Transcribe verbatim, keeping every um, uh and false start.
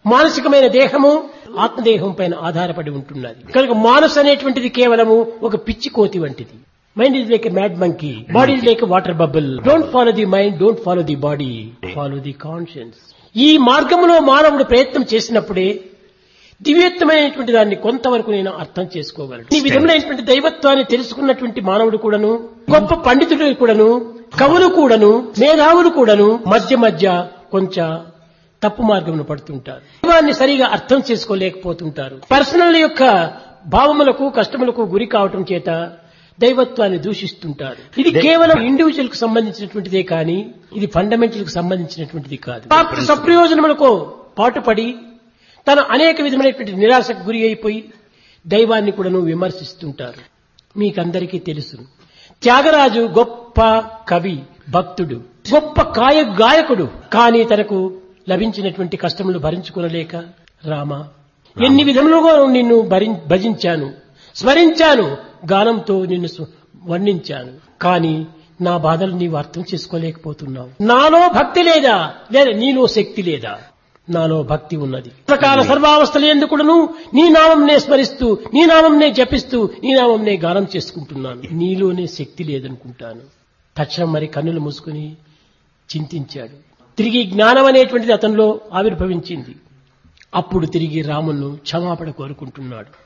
మానసికమైన దేహము ఆత్మదేహం పైన ఆధారపడి ఉంటున్నది. కనుక మానసు అనేటువంటిది కేవలము ఒక పిచ్చి కోతి వంటిది. Mind is like a mad monkey, body is like a water bubble. Don't follow the mind, don't follow the body, follow the conscience. ఈ మార్గంలో మానవుడు ప్రయత్నం చేసినప్పుడే దివ్యత్వమైనటువంటి దాన్ని కొంతవరకు నేను అర్థం చేసుకోగలను. ఈ విధమైనటువంటి దైవత్వాన్ని తెలుసుకున్నటువంటి మానవుడు కూడాను, గొప్ప పండితుడు కూడాను, కవులు కూడాను, మేధావులు కూడాను మధ్య మధ్య కొంచెం తప్పు మార్గంలో పడుతుంటారు. దైవాన్ని సరిగా అర్థం చేసుకోలేకపోతుంటారు. పర్సనల్ యొక్క భావములకు కష్టములకు గురి కావటం చేత దైవత్వాన్ని దూషిస్తుంటారు. ఇది కేవలం ఇండివిజువల్ కు సంబంధించినటువంటిదే కానీ ఇది ఫండమెంటల్ కు సంబంధించినటువంటిది కాదు. సప్రయోజనములకు పాటుపడి తన అనేక విధమైనటువంటి నిరాశకు గురి అయిపోయి దైవాన్ని కూడాను విమర్శిస్తుంటారు. మీకందరికీ తెలుసు, త్యాగరాజు గొప్ప కవి, భక్తుడు, గొప్ప కాయ గాయకుడు. కానీ తనకు లభించినటువంటి కష్టములు భరించుకోలేక, రామా ఎన్ని విధములుగా నిన్ను భజించాను, స్మరించాను, గానంతో నిన్ను వర్ణించాను, కానీ నా బాధలు నీవు అర్థం చేసుకోలేకపోతున్నావు. నాలో భక్తి లేదా, లేదా నీలో శక్తి లేదా? నాలో భక్తి ఉన్నది. ప్రకార సర్వావస్థలు ఎందుకును నీ నామంనే స్మరిస్తూ, నీ నామంనే జపిస్తూ, నీ నామంనే గానం చేసుకుంటున్నాను. నీలోనే శక్తి లేదనుకుంటాను. తక్షణం మరి కన్నులు మూసుకుని చింతించాడు. తిరిగి జ్ఞానం అనేటువంటిది అతనిలో ఆవిర్భవించింది. అప్పుడు తిరిగి రామును క్షమాపణ కోరుకుంటున్నాడు.